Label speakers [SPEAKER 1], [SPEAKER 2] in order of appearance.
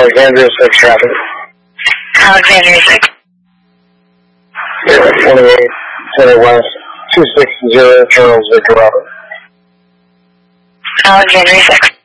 [SPEAKER 1] Alexandria 6 Rapid.
[SPEAKER 2] Alexandria 6.
[SPEAKER 1] 28 Center West 260 Charles Victor Robert.
[SPEAKER 2] Alexandria 6.